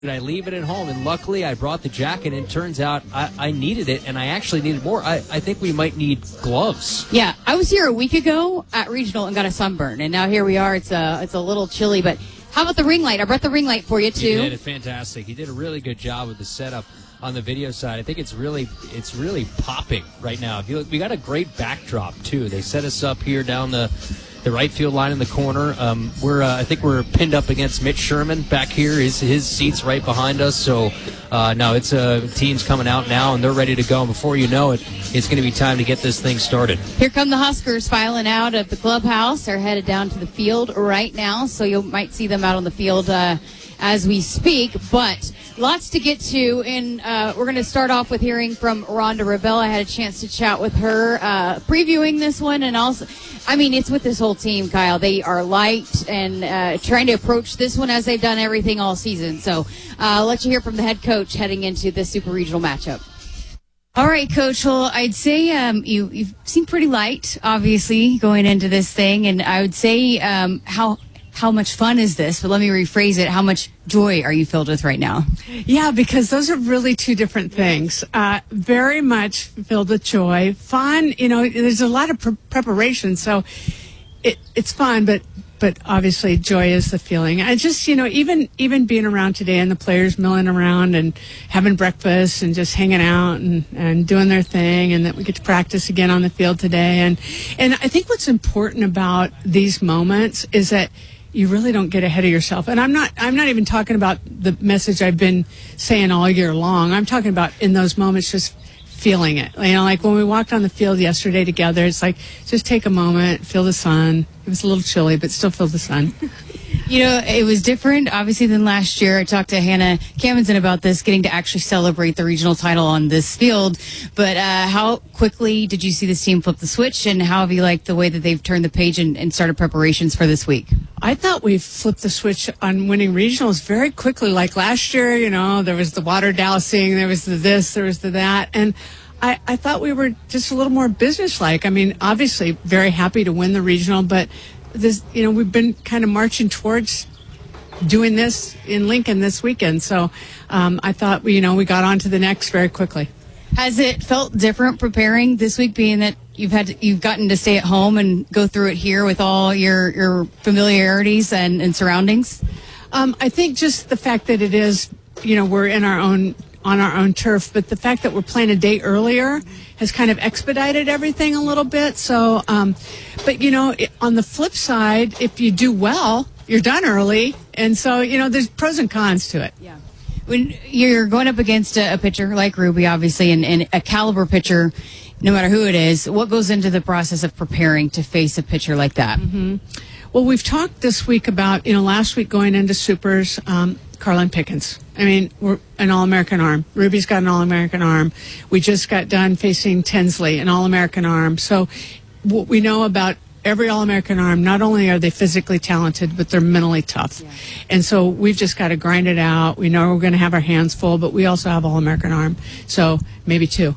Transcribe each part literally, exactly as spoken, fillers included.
Did I leave it at home? And luckily, I brought the jacket, and it turns out I, I needed it, and I actually needed more. I, I think we might need gloves. Yeah, I was here a week ago at Regional and got a sunburn, and now here we are. It's a, it's a little chilly, but how about the ring light? I brought the ring light for you, too. He did it fantastic. He did a really good job with the setup on the video side. I think it's really it's really popping right now. If you look, we got a great backdrop, too. They set us up here down the... the right field line in the corner. Um, we're, uh, I think we're pinned up against Mitch Sherman back here. His, his seat's right behind us. So, uh, no, it's a uh, team's coming out now, and they're ready to go. And before you know it, it's going to be time to get this thing started. Here come the Huskers filing out of the clubhouse. They're headed down to the field right now, so you might see them out on the field uh, as we speak. But lots to get to, and uh, we're going to start off with hearing from Rhonda Rebel. I had a chance to chat with her, uh, previewing this one, and also, I mean, it's with this whole team, Kyle. They are light and uh, trying to approach this one as they've done everything all season. So uh, I'll let you hear from the head coach heading into this super regional matchup. All right, Coach. Well, I'd say um, you you seem pretty light, obviously, going into this thing, and I would say um, how. How much fun is this? But let me rephrase it. How much joy are you filled with right now? Yeah, because those are really two different things. Uh, very much filled with joy. Fun, you know, there's a lot of pre- preparation, so it, it's fun, but but obviously joy is the feeling. I just, you know, even even being around today and the players milling around and having breakfast and just hanging out and, and doing their thing, and that we get to practice again on the field today. And, and I think what's important about these moments is that you really don't get ahead of yourself. And I'm not I'm not even talking about the message I've been saying all year long. I'm talking about in those moments just feeling it. You know, like when we walked on the field yesterday together, it's like just take a moment, feel the sun. It was a little chilly, but still feel the sun. You know, it was different, obviously, than last year. I talked to Hannah Cammonson about this, getting to actually celebrate the regional title on this field. But uh, how quickly did you see this team flip the switch, and how have you liked the way that they've turned the page and, and started preparations for this week? I thought we flipped the switch on winning regionals very quickly. Like last year, you know, there was the water dousing, there was the this, there was the that. And I, I thought we were just a little more businesslike. I mean, obviously, very happy to win the regional, but this, you know, we've been kind of marching towards doing this in Lincoln this weekend. So um, I thought, you know, we got on to the next very quickly. Has it felt different preparing this week, being that you've had to, you've gotten to stay at home and go through it here with all your, your familiarities and, and surroundings? Um, I think just the fact that it is, you know, we're in our own on our own turf, but the fact that we're playing a day earlier has kind of expedited everything a little bit. So, um, but, you know, it, on the flip side, if you do well, you're done early. And so, you know, there's pros and cons to it. Yeah. When you're going up against a, a pitcher like Ruby, obviously, and, and a caliber pitcher, no matter who it is, what goes into the process of preparing to face a pitcher like that? Mm-hmm. Well, we've talked this week about, you know, last week going into Supers, um, Carlin Pickens. I mean, we're an All-American arm. Ruby's got an All-American arm. We just got done facing Tinsley, an All-American arm. So what we know about every All-American arm, not only are they physically talented, but they're mentally tough. Yeah. And so we've just got to grind it out. We know we're going to have our hands full, but we also have All-American arm. So maybe two.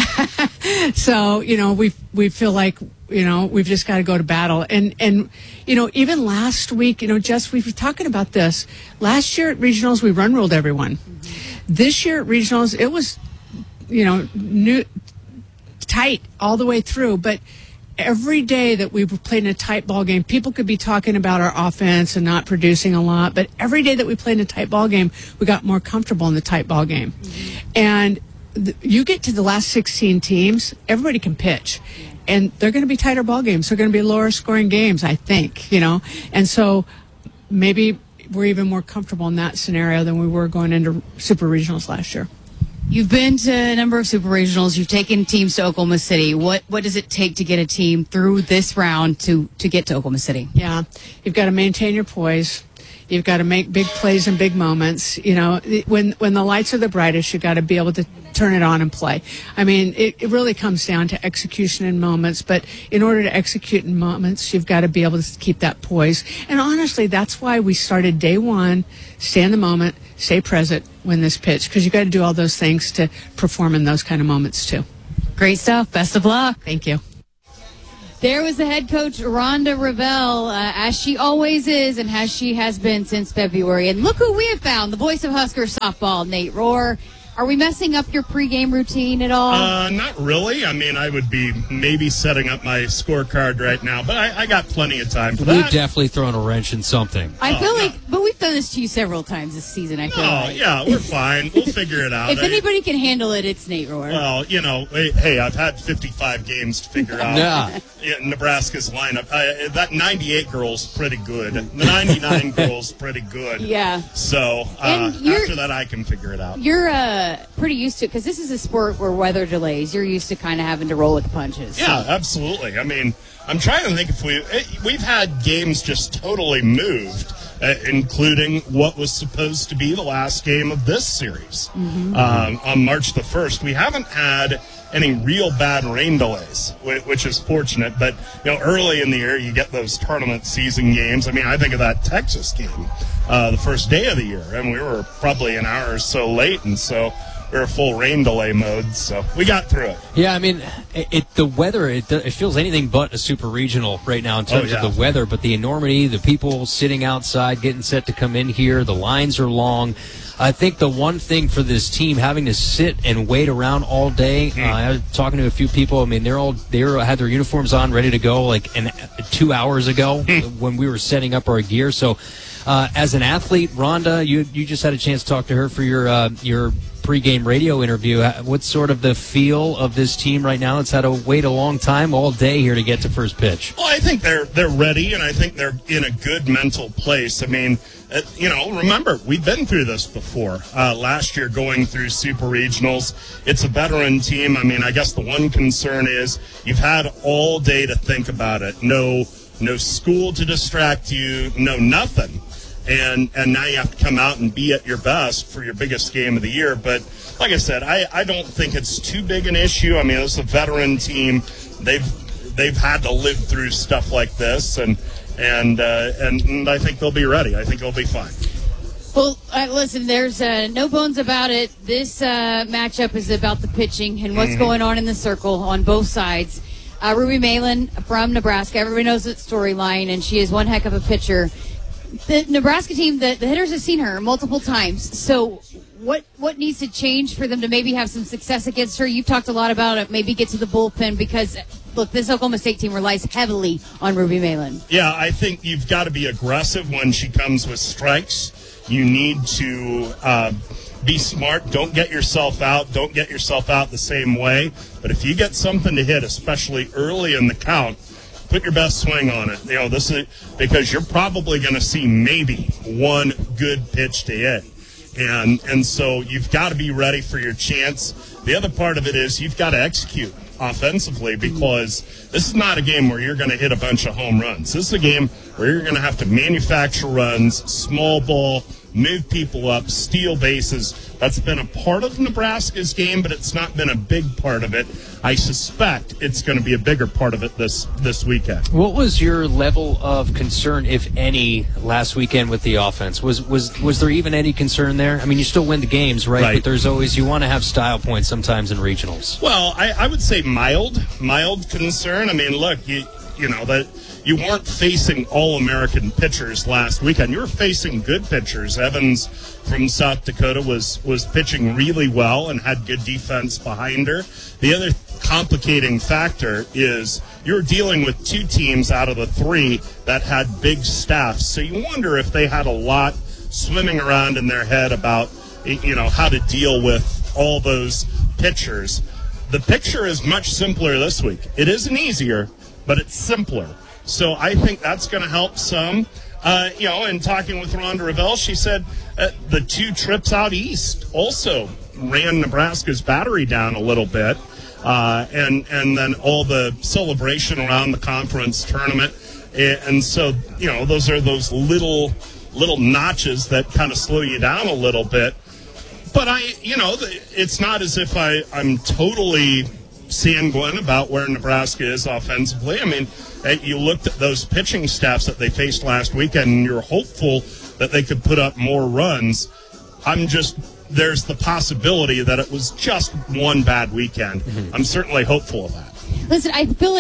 Yeah. So, you know, we we feel like, you know, we've just got to go to battle. And, and you know, even last week, you know, Jess, we were talking about this. Last year at regionals, we run ruled everyone. Mm-hmm. This year at regionals, it was, you know, new, tight all the way through. But every day that we played in a tight ball game, people could be talking about our offense and not producing a lot. But every day that we played in a tight ball game, we got more comfortable in the tight ball game. Mm-hmm. And th- you get to the last sixteen teams, everybody can pitch. Yeah. And they're going to be tighter ball games. They're going to be lower scoring games, I think, you know. And so maybe we're even more comfortable in that scenario than we were going into super regionals last year. You've been to a number of super regionals. You've taken teams to Oklahoma City. What what does it take to get a team through this round to, to get to Oklahoma City? Yeah, you've got to maintain your poise. You've got to make big plays in big moments. You know, when when the lights are the brightest, you've got to be able to turn it on and play. I mean, it, it really comes down to execution in moments. But in order to execute in moments, you've got to be able to keep that poise. And honestly, that's why we started day one, stay in the moment, stay present, win this pitch. Because you've got to do all those things to perform in those kind of moments, too. Great stuff. Best of luck. Thank you. There was the head coach, Rhonda Revelle, uh, as she always is and as she has been since February. And look who we have found, the voice of Husker softball, Nate Rohr. Are we messing up your pregame routine at all? Uh, not really. I mean, I would be maybe setting up my scorecard right now, but I, I got plenty of time for that. We've definitely thrown a wrench in something. I Oh, feel no. like, but we've done this to you several times this season, I feel Oh, like. yeah, we're fine. We'll figure it out. If I- anybody can handle it, it's Nate Rohr. Well, you know, hey, hey, I've had fifty-five games to figure out. Yeah. Yeah, Nebraska's lineup. Uh, that ninety-eight girl's pretty good. The ninety-nine girl's pretty good. Yeah. So uh, And you're- after that, I can figure it out. You're uh, pretty used to it because this is a sport where weather delays. You're used to kind of having to roll with the punches. Yeah, absolutely. I mean, I'm trying to think if we we've had games just totally moved, uh, including what was supposed to be the last game of this series Mm-hmm. um, on March the first. We haven't had any real bad rain delays, whi- which is fortunate. But you know, early in the year, you get those tournament season games. I mean, I think of that Texas game, uh, the first day of the year, and we were probably an hour or so late, and so we were full rain delay mode. So we got through it. Yeah, I mean, it, it the weather, it, it feels anything but a super regional right now in terms Oh, yeah. of the weather, but the enormity, the people sitting outside, getting set to come in here, the lines are long. I think the one thing for this team having to sit and wait around all day, uh, I was talking to a few people, I mean, they're all, they had their uniforms on, ready to go like an, two hours ago when we were setting up our gear. So uh, as an athlete, Rhonda, you you just had a chance to talk to her for your uh, your pregame radio interview. What's sort of the feel of this team right now? It's had to wait a long time all day here to get to first pitch. Well, I think they're they're ready, and I think they're in a good mental place. I mean, uh, you know, remember, we've been through this before. Uh, last year, going through super regionals, it's a veteran team. I mean, I guess the one concern is you've had all day to think about it. No, no school to distract you. No nothing. And and now you have to come out and be at your best for your biggest game of the year. But like I said, I, I don't think it's too big an issue. I mean, it's a veteran team. They've they've had to live through stuff like this, and and uh, and, and I think they'll be ready. I think they'll be fine. Well, uh, listen, there's uh, no bones about it. This uh, matchup is about the pitching and what's Mm-hmm. going on in the circle on both sides. Uh, Ruby Malin from Nebraska, everybody knows that storyline, and she is one heck of a pitcher. The Nebraska team, the, the hitters have seen her multiple times. So what what needs to change for them to maybe have some success against her? You've talked a lot about it, maybe get to the bullpen because, look, this Oklahoma State team relies heavily on Ruby Malin. Yeah, I think you've got to be aggressive when she comes with strikes. You need to uh, be smart. Don't get yourself out. Don't get yourself out the same way. But if you get something to hit, especially early in the count, put your best swing on it. You know, this is because you're probably going to see maybe one good pitch to hit. And and so you've got to be ready for your chance. The other part of it is you've got to execute offensively because this is not a game where you're going to hit a bunch of home runs. This is a game where you're going to have to manufacture runs, small ball, move people up, steal bases. That's been a part of Nebraska's game, but it's not been a big part of it. I suspect it's going to be a bigger part of it this this weekend. What was your level of concern, if any, last weekend with the offense? Was was was there even any concern there? I mean, you still win the games, right? Right. But there's always, you want to have style points sometimes in regionals. Well, I, I would say mild, mild concern. I mean, look, you you know that you weren't facing all-American pitchers last weekend. You were facing good pitchers. Evans from South Dakota was was pitching really well and had good defense behind her. The other complicating factor is you're dealing with two teams out of the three that had big staffs. So you wonder if they had a lot swimming around in their head about, you know, how to deal with all those pitchers. The picture is much simpler this week. It isn't easier, but it's simpler. So I think that's going to help some. Uh, you know, in talking with Rhonda Revelle, she said uh, the two trips out east also ran Nebraska's battery down a little bit. Uh, and, and then all the celebration around the conference tournament. And, and so, you know, those are those little little notches that kind of slow you down a little bit. But I, you know, it's not as if I, I'm totally sanguine about where Nebraska is offensively. I mean, you looked at those pitching staffs that they faced last weekend, and you're hopeful that they could put up more runs. I'm just, there's the possibility that it was just one bad weekend. Mm-hmm. I'm certainly hopeful of that. Listen, I feel like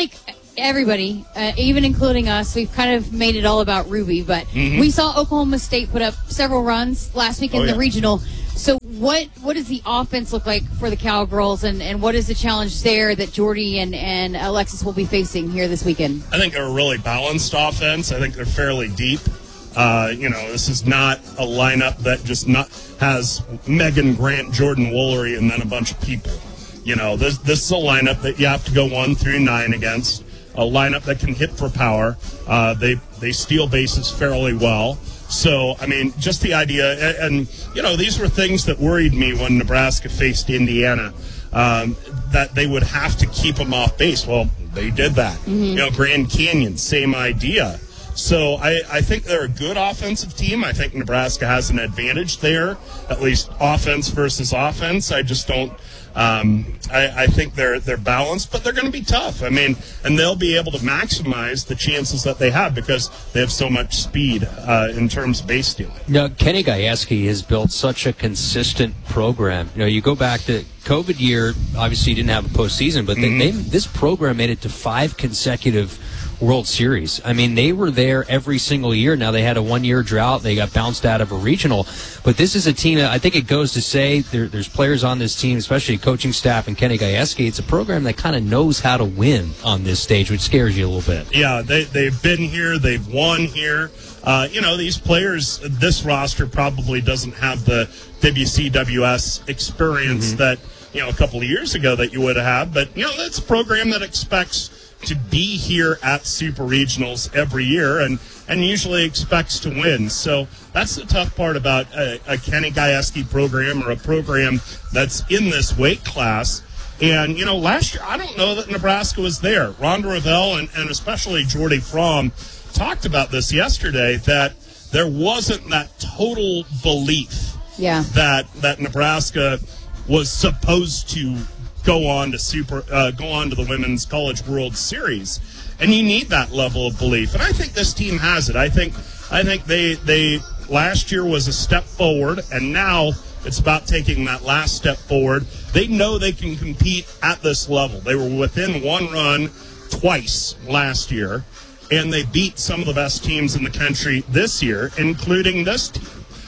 everybody, uh, even including us, we've kind of made it all about Ruby. But Mm-hmm. we saw Oklahoma State put up several runs last week in Oh, the yeah. regional. So what what does the offense look like for the Cowgirls, and, and what is the challenge there that Jordy and, and Alexis will be facing here this weekend? I think they're a really balanced offense. I think they're fairly deep. Uh, you know, this is not a lineup that just not has Megan Grant, Jordan Woolery, and then a bunch of people. You know, this this is a lineup that you have to go one through nine against. A lineup that can hit for power. Uh, they they steal bases fairly well. So, I mean, just the idea, and, and, you know, these were things that worried me when Nebraska faced Indiana, um, that they would have to keep them off base. Well, they did that. Mm-hmm. You know, Grand Canyon, same idea. So I, I think they're a good offensive team. I think Nebraska has an advantage there, at least offense versus offense. I just don't. Um, I, I think they're they're balanced, but they're going to be tough. I mean, and they'll be able to maximize the chances that they have because they have so much speed uh, in terms of base stealing. Now, Kenny Gajewski has built such a consistent program. You know, you go back to COVID year, obviously you didn't have a postseason, but Mm-hmm. they, they, this program made it to five consecutive World Series. I mean, they were there every single year. Now, they had a one-year drought. They got bounced out of a regional. But this is a team that I think it goes to say there, there's players on this team, especially coaching staff and Kenny Gajewski. It's a program that kind of knows how to win on this stage, which scares you a little bit. Yeah, they, they've been here. They've won here. Uh, you know, these players, this roster probably doesn't have the W C W S experience Mm-hmm. that, you know, a couple of years ago that you would have. But, you know, that's a program that expects to be here at Super Regionals every year and, and usually expects to win. So that's the tough part about a, a Kenny Gajewski program or a program that's in this weight class. And, you know, last year, I don't know that Nebraska was there. Rhonda Revelle and, and especially Jordy Fromm talked about this yesterday, that there wasn't that total belief Yeah. that that Nebraska was supposed to go on to super uh, go on to the Women's College World Series, and you need that level of belief. And I think this team has it. I think I think they they last year was a step forward, and now it's about taking that last step forward. They know they can compete at this level. They were within one run twice last year, and they beat some of the best teams in the country this year, including this team.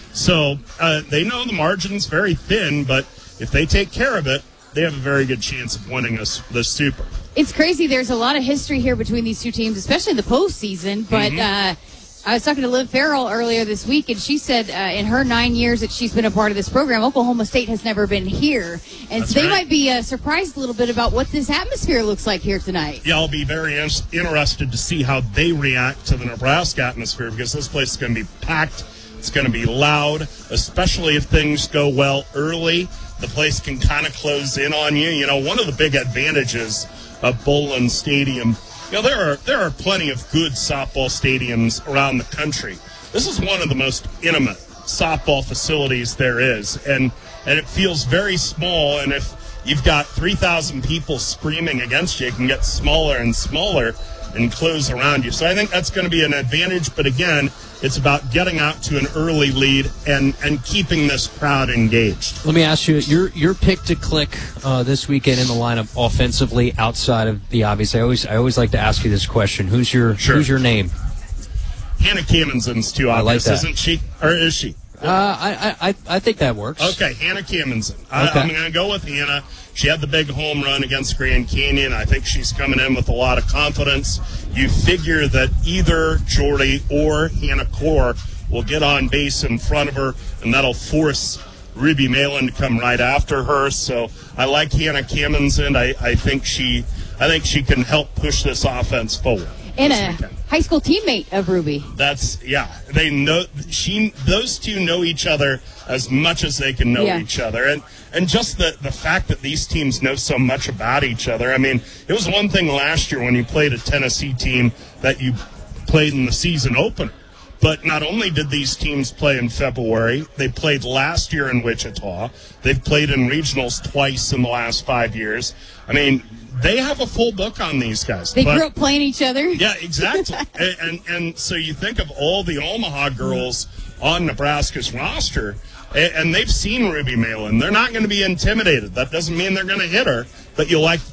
So uh, they know the margin's very thin, but if they take care of it, they have a very good chance of winning this, this Super. It's crazy. There's a lot of history here between these two teams, especially in the postseason. But uh, I was talking to Liv Farrell earlier this week, and she said uh, in her nine years that she's been a part of this program, Oklahoma State has never been here. And That's so they right. might be uh, surprised a little bit about what this atmosphere looks like here tonight. Yeah, I'll be very in- interested to see how they react to the Nebraska atmosphere, because this place is going to be packed. It's going to be loud, especially if things go well early. The place can kind of close in on you. You know, one of the big advantages of Bowlin Stadium, you know, there are there are plenty of good softball stadiums around the country. This is one of the most intimate softball facilities there is, and and it feels very small. And if you've got three thousand people screaming against you, it can get smaller and smaller and close around you. So I think that's going to be an advantage. But again, it's about getting out to an early lead and, and keeping this crowd engaged. Let me ask you, your your pick to click uh, this weekend in the lineup offensively outside of the obvious. I always I always like to ask you this question. Who's your Sure. Who's your name? Hannah Kamensen's too I like obvious, that. isn't she? Or is she? Uh, I, I I think that works. Okay, Hannah Kamensen. I, Okay. I'm going to go with Hannah. She had the big home run against Grand Canyon. I think she's coming in with a lot of confidence. You figure that either Jordy or Hannah Core will get on base in front of her, and that'll force Ruby Malin to come right after her. So I like Hannah Kamensen. I, I think she I think she can help push this offense forward. And this a weekend. high school teammate of Ruby. That's yeah. They know she. Those two know each other as much as they can know Yeah. each other, and and just the the fact that these teams know so much about each other. I mean, it was one thing last year when you played a Tennessee team that you played in the season opener, but not only did these teams play in February, they played last year in Wichita. They've played in regionals twice in the last five years. I mean, they have a full book on these guys. They but- grew up playing each other. yeah, exactly. and, and and so you think of all the Omaha girls on Nebraska's roster, and, and they've seen Ruby Malin. They're not going to be intimidated. That doesn't mean they're going to hit her, but you like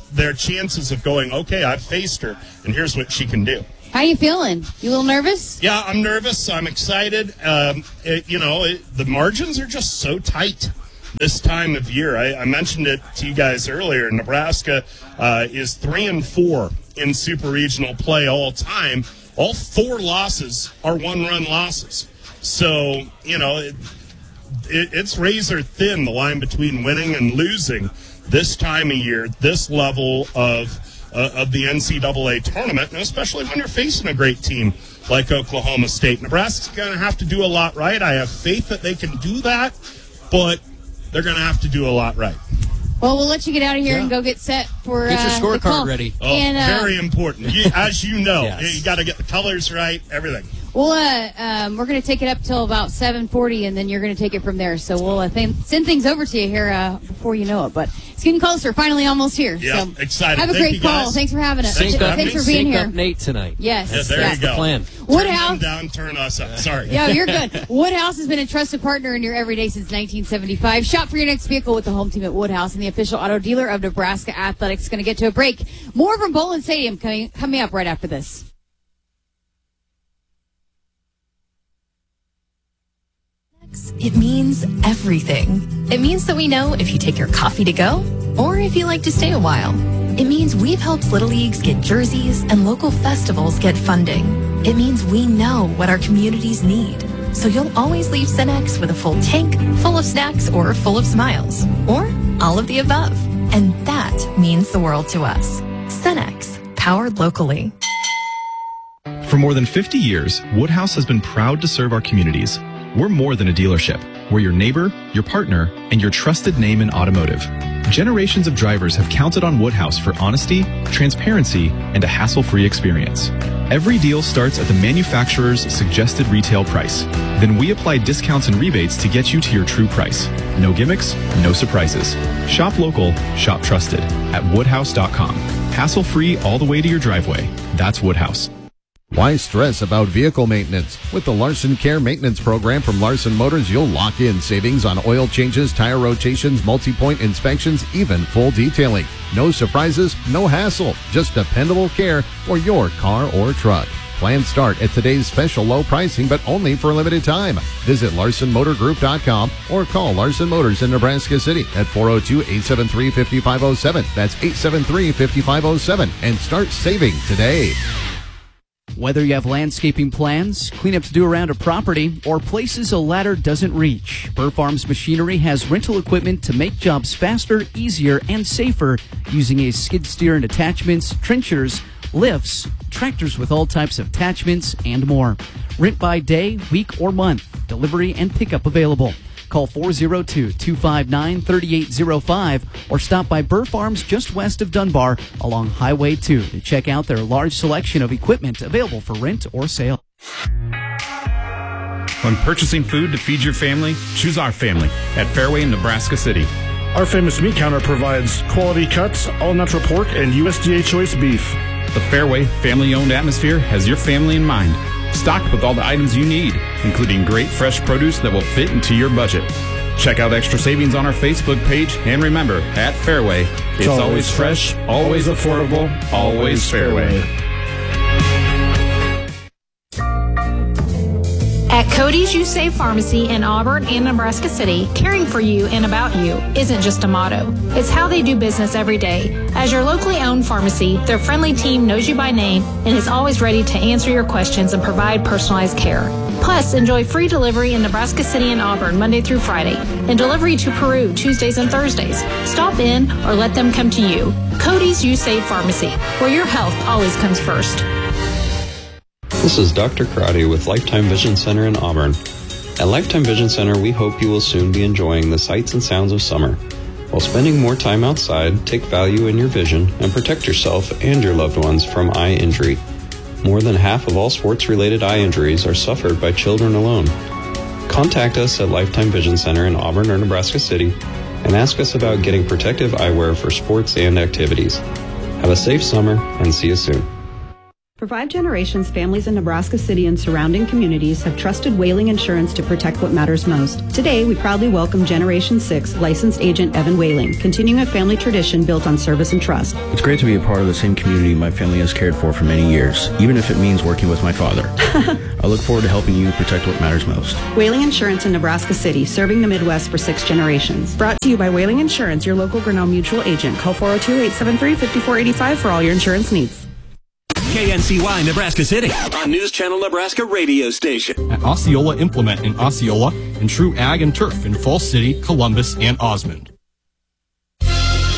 their chances of going, okay, I've faced her, and here's what she can do. How you feeling? You a little nervous? Yeah, I'm nervous. I'm excited. Um, it, you know, it, the margins are just so tight this time of year. I, I mentioned it to you guys earlier. Nebraska uh, is three and four in super regional play all time. All four losses are one-run losses. So, you know, it, it, it's razor thin, the line between winning and losing this time of year, this level of uh, of the N C double A tournament, and especially when you're facing a great team like Oklahoma State. Nebraska's going to have to do a lot right. I have faith that they can do that, but they're going to have to do a lot right. Well, we'll let you get out of here Yeah. and go get set for Get your uh, the scorecard call. ready. Oh, and, uh, very important. You, as you know, Yes. you got to get the colors right, everything. Well, uh, um, we're going to take it up till about seven forty, and then you're going to take it from there. So we'll uh, th- send things over to you here uh, before you know it. But it's getting closer. Finally, almost here. Yeah, so excited. Have a Thank great you, call. guys. Thanks for having us. Thanks for having Thanks me. for being Sync here. up Nate tonight. Yes. Yeah, there yes. you go. the plan. Woodhouse. Turn them down, turn us up. Sorry. Yeah, you're good. Woodhouse has been a trusted partner in your everyday since nineteen seventy-five. Shop for your next vehicle with the home team at Woodhouse and the official auto dealer of Nebraska Athletics. Going to get to a break. More from Bowlin Stadium coming coming up right after this. It means everything. It means that we know if you take your coffee to go or if you like to stay a while. It means we've helped Little Leagues get jerseys and local festivals get funding. It means we know what our communities need. So you'll always leave Cenex with a full tank, full of snacks, or full of smiles. Or all of the above. And that means the world to us. Cenex, powered locally. For more than fifty years, Woodhouse has been proud to serve our communities. We're more than a dealership. We're your neighbor, your partner, and your trusted name in automotive. Generations of drivers have counted on Woodhouse for honesty, transparency, and a hassle-free experience. Every deal starts at the manufacturer's suggested retail price. Then we apply discounts and rebates to get you to your true price. No gimmicks, no surprises. Shop local, shop trusted at woodhouse dot com. Hassle-free all the way to your driveway. That's Woodhouse. Why stress about vehicle maintenance? With the Larson Care Maintenance Program from Larson Motors, you'll lock in savings on oil changes, tire rotations, multi-point inspections, even full detailing. No surprises, no hassle, just dependable care for your car or truck. Plans start at today's special low pricing, but only for a limited time. Visit larson motor group dot com or call Larson Motors in Nebraska City at four oh two, eight seven three, five five oh seven. That's eight seven three, five five oh seven, and start saving today. Whether you have landscaping plans, cleanup to do around a property, or places a ladder doesn't reach, Burr Farms Machinery has rental equipment to make jobs faster, easier, and safer using a skid steer and attachments, trenchers, lifts, tractors with all types of attachments, and more. Rent by day, week, or month. Delivery and pickup available. Call four oh two, two five nine, three eight oh five or stop by Burr Farms just west of Dunbar along Highway two to check out their large selection of equipment available for rent or sale. When purchasing food to feed your family, choose our family at Fairway in Nebraska City. Our famous meat counter provides quality cuts, all-natural pork, and U S D A choice beef. The Fairway family-owned atmosphere has your family in mind. Stocked with all the items you need, including great fresh produce that will fit into your budget. Check out extra savings on our Facebook page, and remember, at Fairway, it's, it's always, always fresh, always affordable, always Fairway. At Cody's You Save Pharmacy in Auburn and Nebraska City, caring for you and about you isn't just a motto. It's how they do business every day. As your locally owned pharmacy, their friendly team knows you by name and is always ready to answer your questions and provide personalized care. Plus, enjoy free delivery in Nebraska City and Auburn Monday through Friday and delivery to Peru Tuesdays and Thursdays. Stop in or let them come to you. Cody's You Save Pharmacy, where your health always comes first. This is Doctor Karate with Lifetime Vision Center in Auburn. At Lifetime Vision Center, we hope you will soon be enjoying the sights and sounds of summer. While spending more time outside, take value in your vision and protect yourself and your loved ones from eye injury. More than half of all sports-related eye injuries are suffered by children alone. Contact us at Lifetime Vision Center in Auburn or Nebraska City and ask us about getting protective eyewear for sports and activities. Have a safe summer and see you soon. For five generations, families in Nebraska City and surrounding communities have trusted Whaling Insurance to protect what matters most. Today, we proudly welcome Generation six licensed agent Evan Whaling, continuing a family tradition built on service and trust. It's great to be a part of the same community my family has cared for for many years, even if it means working with my father. I look forward to helping you protect what matters most. Whaling Insurance in Nebraska City, serving the Midwest for six generations. Brought to you by Whaling Insurance, your local Grinnell Mutual agent. Call four oh two, eight seven three, five four eight five for all your insurance needs. K N C Y Nebraska City, a News Channel Nebraska radio station. At Osceola Implement in Osceola and True Ag and Turf in Falls City, Columbus, and Osmond. The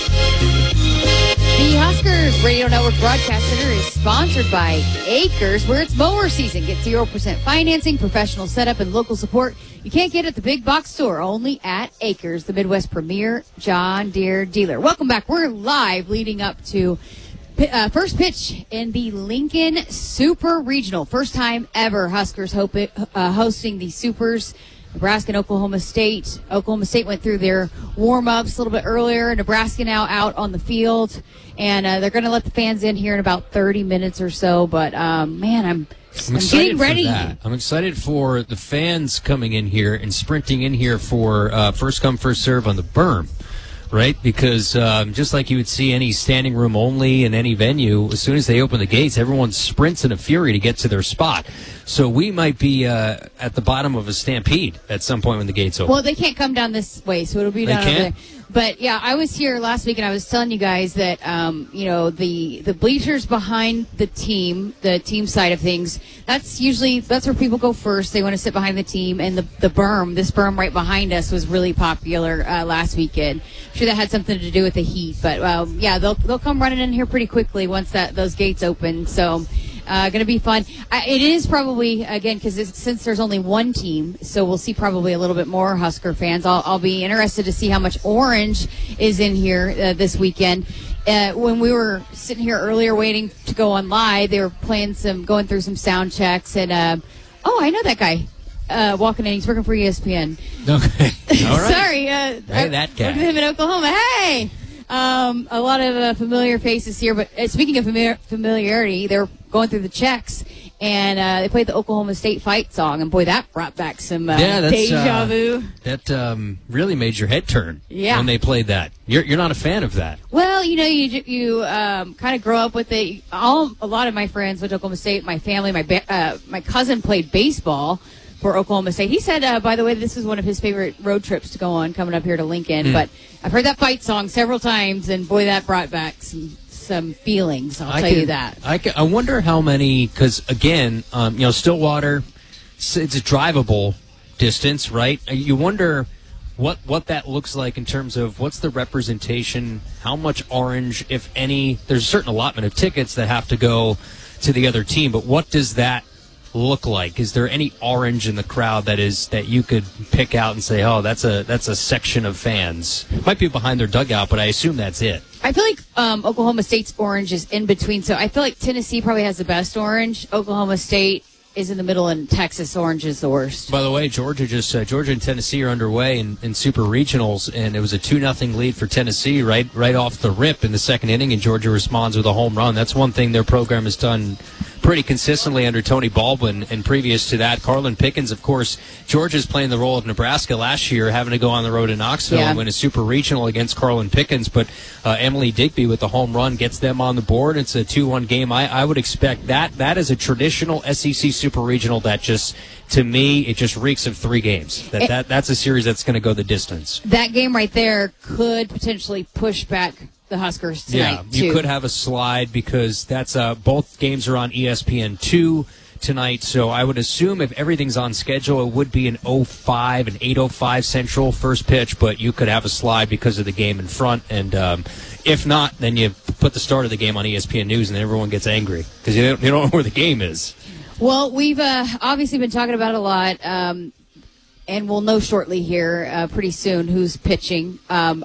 Huskers Radio Network Broadcast Center is sponsored by Acres, where it's mower season. Get zero percent financing, professional setup, and local support you can't get at the big box store, only at Acres, the Midwest premier John Deere dealer. Welcome back. We're live leading up to Uh, first pitch in the Lincoln Super Regional. First time ever Huskers hope it, uh, hosting the Supers. Nebraska and Oklahoma State. Oklahoma State went through their warm-ups a little bit earlier. Nebraska now out on the field. And uh, they're going to let the fans in here in about thirty minutes or so. But, um, man, I'm, I'm, I'm getting ready. For that. I'm excited for the fans coming in here and sprinting in here for uh, first come, first serve on the berm. Right, because um, just like you would see any standing room only in any venue, as soon as they open the gates, everyone sprints in a fury to get to their spot. So we might be uh, at the bottom of a stampede at some point when the gates open. Well, they can't come down this way, so it'll be They down over can't? there. But yeah, I was here last week, and I was telling you guys that um, you know the the bleachers behind the team, the team side of things. That's usually that's where people go first. They want to sit behind the team, and the the berm, this berm right behind us, was really popular uh, last weekend. I'm sure that had something to do with the heat, but um, yeah, they'll they'll come running in here pretty quickly once that those gates open. So. Uh, going to be fun. I, it is probably, again, because since there's only one team, so we'll see probably a little bit more Husker fans. I'll, I'll be interested to see how much orange is in here uh, this weekend. Uh, when we were sitting here earlier waiting to go on live, they were playing some, going through some sound checks. And, uh, oh, I know that guy uh, walking in. He's working for E S P N. Okay. All right. Sorry. Uh, hey, that guy. Worked with him in Oklahoma. Hey! Um, a lot of uh, familiar faces here, but uh, speaking of familiar- familiarity, they're going through the checks, and uh, they played the Oklahoma State fight song, and boy, that brought back some uh, yeah, that's, deja uh, vu. That um, really made your head turn Yeah. when they played that. You're you're not a fan of that. Well, you know, you you um, kind of grow up with it. All a lot of my friends went to Oklahoma State. My family, my ba- uh, my cousin played baseball for Oklahoma State. He said, uh, by the way, this is one of his favorite road trips to go on, coming up here to Lincoln. Mm. But I've heard that fight song several times, and boy, that brought back some some feelings. I'll I tell can- you that. I, can, I wonder how many, because again, um, you know, Stillwater, it's it's a drivable distance, right? You wonder what what that looks like in terms of what's the representation, how much orange, if any. There's a certain allotment of tickets that have to go to the other team, but what does that look like? Is there any orange in the crowd that is that you could pick out and say, oh, that's a that's a section of fans? Might be behind their dugout, but I assume that's it. I feel like um, Oklahoma State's orange is in between. So I feel like Tennessee probably has the best orange. Oklahoma State is in the middle, and Texas orange is the worst. By the way, Georgia just uh, Georgia and Tennessee are underway in, in super regionals, and it was a two nothing lead for Tennessee right right off the rip in the second inning, and Georgia responds with a home run. That's one thing their program has done pretty consistently under Tony Baldwin, and previous to that, Carlin Pickens, of course. Georgia's playing the role of Nebraska last year, having to go on the road to Knoxville Yeah. and win a super regional against Carlin Pickens, but uh, Emily Digby with the home run gets them on the board. It's a two one game. I, I would expect that. That is a traditional S E C super regional that just, to me, it just reeks of three games. That, It- that That's a series that's going to go the distance. That game right there could potentially push back the Huskers tonight, Yeah, you too. could have a slide because that's uh, both games are on E S P N two tonight. So I would assume if everything's on schedule, it would be an oh five, an eight oh five Central first pitch, but you could have a slide because of the game in front. And um, if not, then you put the start of the game on E S P N News and everyone gets angry because you don't, you don't know where the game is. Well, we've uh, obviously been talking about it a lot, um, and we'll know shortly here, uh, pretty soon, who's pitching. Um,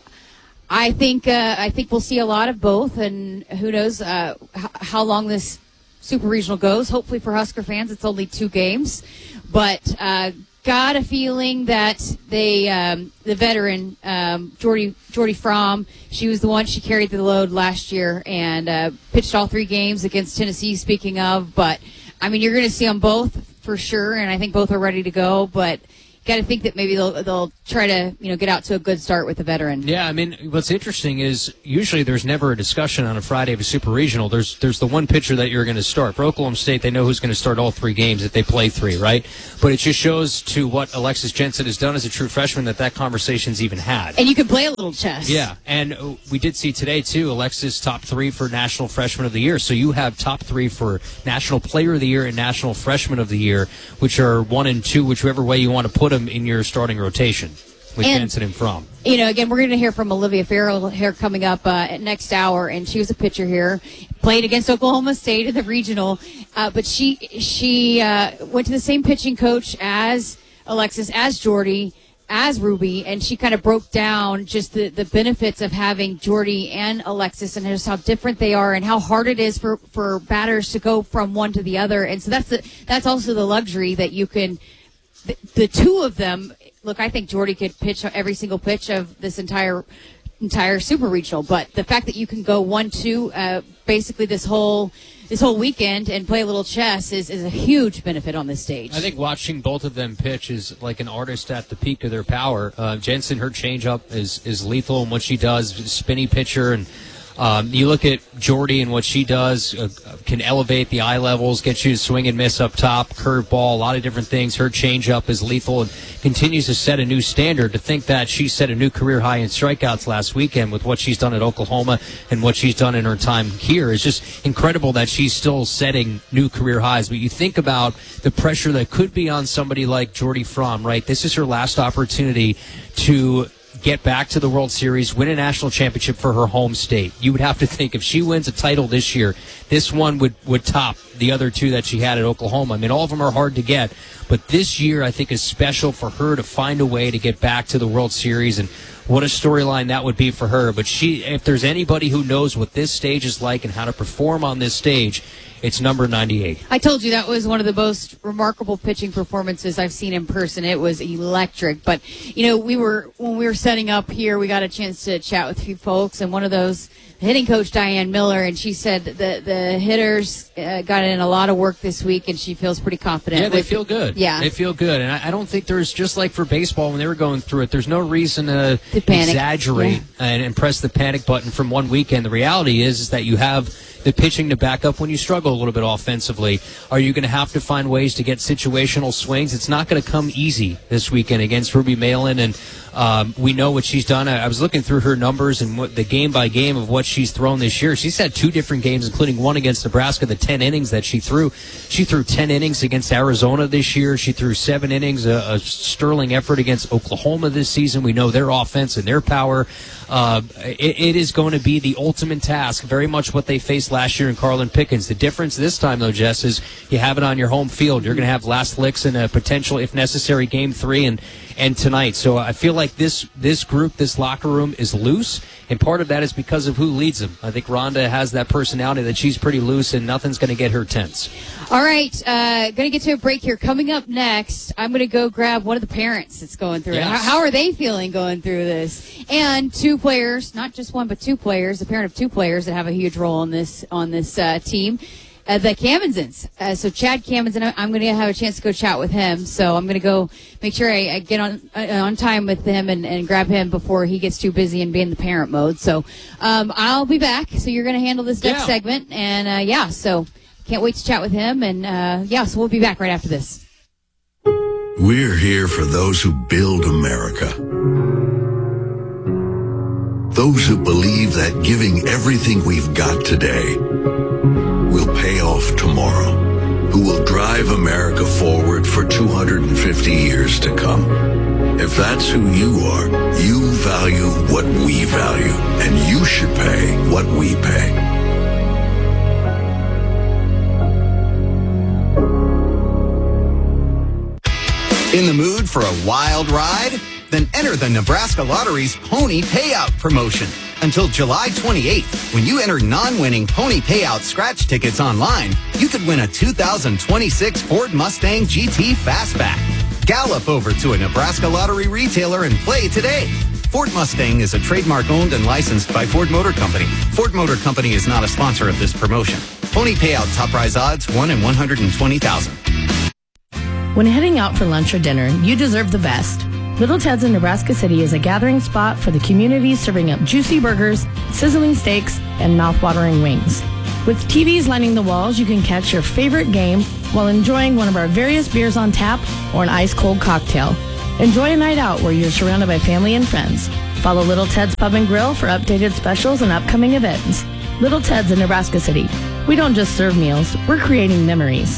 I think uh, I think we'll see a lot of both, and who knows uh, h- how long this super regional goes. Hopefully for Husker fans, it's only two games, but uh, got a feeling that they, um, the veteran, um, Jordy, Jordy Fromm, she was the one, she carried the load last year and uh, pitched all three games against Tennessee, speaking of. But, I mean, you're going to see them both for sure, and I think both are ready to go. But got to think that maybe they'll they'll try to you know get out to a good start with the veteran. Yeah, I mean, what's interesting is usually there's never a discussion on a Friday of a super regional. There's there's the one pitcher that you're going to start. For Oklahoma State, they know who's going to start all three games if they play three, right? But it just shows to what Alexis Jensen has done as a true freshman that that conversation's even had. And you can play a little chess. Yeah, and we did see today too. Alexis top three for National Freshman of the Year. So you have top three for National Player of the Year and National Freshman of the Year, which are one and two, whichever way you want to put them in your starting rotation with And- Jensen and Fromm. You know, again, we're going to hear from Olivia Farrell here coming up uh, at next hour, and she was a pitcher here, played against Oklahoma State in the regional, uh, but she she uh, went to the same pitching coach as Alexis, as Jordy, as Ruby, and she kind of broke down just the, the benefits of having Jordy and Alexis and just how different they are and how hard it is for, for batters to go from one to the other. And so that's the, that's also the luxury that you can the, the two of them. Look, I think Jordy could pitch every single pitch of this entire entire super regional, but the fact that you can go one two uh, basically this whole this whole weekend and play a little chess is, is a huge benefit on this stage. I think watching both of them pitch is like an artist at the peak of their power. Uh, Jensen, her changeup is is lethal in what she does, spinny pitcher, and um, you look at Jordy and what she does, uh, can elevate the eye levels, get you to swing and miss up top, curveball, a lot of different things. Her changeup is lethal and continues to set a new standard. To think that she set a new career high in strikeouts last weekend with what she's done at Oklahoma and what she's done in her time here is just incredible that she's still setting new career highs. But you think about the pressure that could be on somebody like Jordy Fromm, right? This is her last opportunity to get back to the World Series, win a national championship for her home state. You would have to think if she wins a title this year, this one would, would top the other two that she had at Oklahoma. I mean, all of them are hard to get, but this year I think is special for her to find a way to get back to the World Series, and what a storyline that would be for her. But she, if there's anybody who knows what this stage is like and how to perform on this stage, it's number ninety-eight. I told you that was one of the most remarkable pitching performances I've seen in person. It was electric. But, you know, we were when we were setting up here, we got a chance to chat with a few folks, and one of those, hitting coach Diane Miller, and she said that the hitters uh, got in a lot of work this week, and she feels pretty confident. Yeah, they with, feel good. Yeah. They feel good. And I, I don't think there's, just like for baseball when they were going through it, there's no reason to, To panic. exaggerate Yeah. and, and press the panic button from one weekend. The reality is, is that you have the pitching to back up when you struggle a little bit offensively. Are you going to have to find ways to get situational swings? It's not going to come easy this weekend against Ruby Malin, and um, we know what she's done. I, I was looking through her numbers and what, the game by game of what she's thrown this year. She's had two different games, including one against Nebraska, the ten innings that she threw. She threw ten innings against Arizona this year. She threw seven innings, a, a sterling effort against Oklahoma this season. We know their offense and their power. Uh, it, it is going to be the ultimate task, very much what they faced last year in Carlin Pickens. The difference this time, though, Jess, is you have it on your home field. You're going to have last licks in a potential, if necessary, game three and, and tonight. So I feel like this this group, this locker room is loose, and part of that is because of who leads them. I think Rhonda has that personality that she's pretty loose, and nothing's going to get her tense. All right, uh, going to get to a break here. Coming up next, I'm going to go grab one of the parents that's going through it. Yes. How, how are they feeling going through this? And two players, not just one, but two players, the parent of two players that have a huge role on this on this uh, team, uh, the Kamenzens. Uh, so Chad Kamenzen, I'm going to have a chance to go chat with him. So I'm going to go make sure I, I get on uh, on time with him and, and grab him before he gets too busy and be in the parent mode. So um, I'll be back. So you're going to handle this next Yeah. segment. And, uh, yeah, so can't wait to chat with him. And, uh, yeah, so we'll be back right after this. We're here for those who build America. Those who believe that giving everything we've got today will pay off tomorrow. Who will drive America forward for two hundred fifty years to come. If that's who you are, you value what we value, and you should pay what we pay. In the mood for a wild ride? Then enter the Nebraska Lottery's Pony Payout promotion. Until July twenty-eighth, when you enter non-winning Pony Payout scratch tickets online, you could win a two thousand twenty-six Ford Mustang G T Fastback. Gallop over to a Nebraska Lottery retailer and play today. Ford Mustang is a trademark owned and licensed by Ford Motor Company. Ford Motor Company is not a sponsor of this promotion. Pony payout top prize odds one in one hundred twenty thousand. When heading out for lunch or dinner, you deserve the best. Little Ted's in Nebraska City is a gathering spot for the community, serving up juicy burgers, sizzling steaks, and mouth-watering wings. With T Vs lining the walls, you can catch your favorite game while enjoying one of our various beers on tap or an ice-cold cocktail. Enjoy a night out where you're surrounded by family and friends. Follow Little Ted's Pub and Grill for updated specials and upcoming events. Little Ted's in Nebraska City. We don't just serve meals, we're creating memories.